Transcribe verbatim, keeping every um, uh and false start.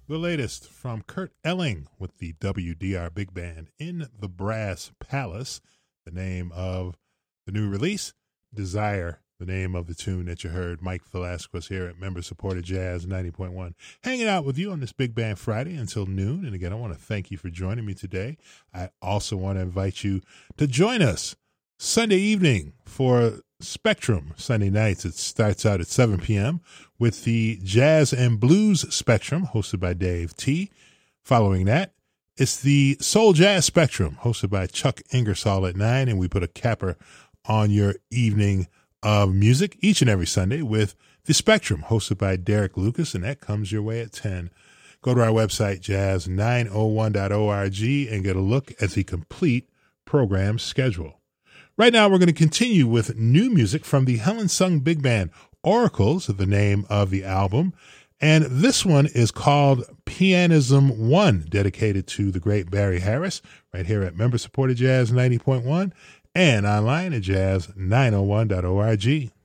The latest from Kurt Elling with the W D R Big Band in the Brass Palace. The name of the new release, Desire, the name of the tune that you heard. Mike Velasquez here at Member Supported Jazz ninety point one. Hanging out with you on this Big Band Friday until noon. And again, I want to thank you for joining me today. I also want to invite you to join us Sunday evening for Spectrum Sunday nights. It starts out at seven p.m. with the Jazz and Blues Spectrum hosted by Dave T. Following that, it's the Soul Jazz Spectrum hosted by Chuck Ingersoll at nine, and we put a capper on your evening of music each and every Sunday with the Spectrum hosted by Derek Lucas, and that comes your way at ten. Go to our website, jazz nine oh one dot org, and get a look at the complete program schedule. Right now, we're going to continue with new music from the Helen Sung Big Band. Oracles, the name of the album. And this one is called Pianism one, dedicated to the great Barry Harris, right here at Member Supported Jazz ninety point one and online at jazz nine oh one dot org.